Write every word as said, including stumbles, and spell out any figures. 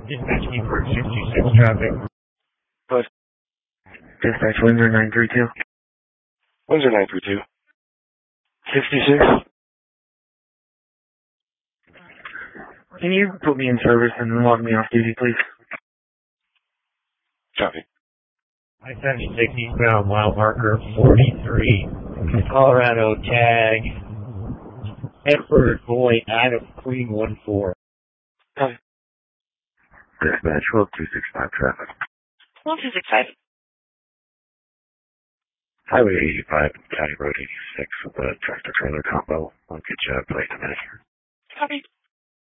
Dispatch me for sixty-six traffic. What? Dispatch Windsor nine three two. Windsor nine three two. sixty-six? Can you put me in service and log me off duty, please? Copy. I seventy-six eastbound mile marker forty-three. Colorado tag. Edward Boy, Adam Queen one four. Copy. Dispatch twelve two six five traffic. twelve two six five. Highway eighty-five, County Road eighty-six with a tractor trailer combo. I'll get you a plate in a minute. Copy.